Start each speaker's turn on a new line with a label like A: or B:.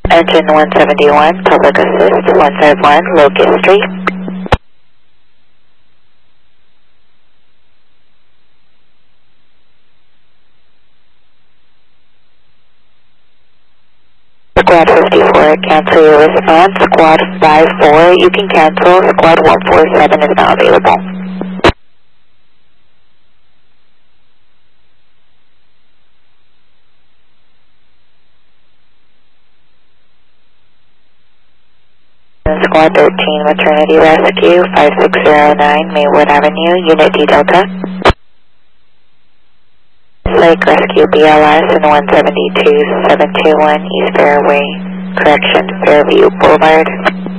A: Engine 171, Public Assist 151, Locust Street. Squad 54, cancel your response. Squad 54, you can cancel. Squad 147 is not available. Squad 13, Maternity Rescue, 5609 Maywood Avenue, Unit D Delta. Lake Rescue BLS in 172-721 East Fairway, Correction, Fairview Boulevard.